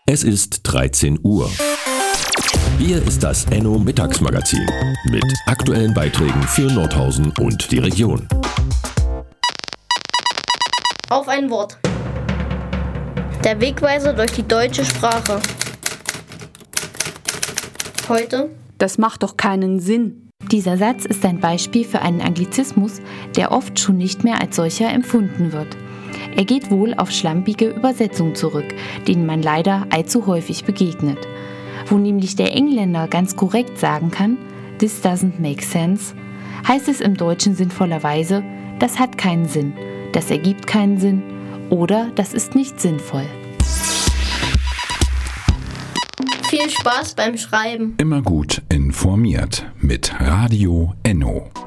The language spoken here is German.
Es ist 13 Uhr. Hier ist das Enno Mittagsmagazin mit aktuellen Beiträgen für Nordhausen und die Region. Auf ein Wort. Der Wegweiser durch die deutsche Sprache. Heute: Das macht doch keinen Sinn. Dieser Satz ist ein Beispiel für einen Anglizismus, der oft schon nicht mehr als solcher empfunden wird. Er geht wohl auf schlampige Übersetzungen zurück, denen man leider allzu häufig begegnet. Wo nämlich der Engländer ganz korrekt sagen kann, "This doesn't make sense", heißt es im Deutschen sinnvollerweise, "Das hat keinen Sinn", "Das ergibt keinen Sinn" oder "Das ist nicht sinnvoll". Viel Spaß beim Schreiben. Immer gut informiert mit Radio Enno.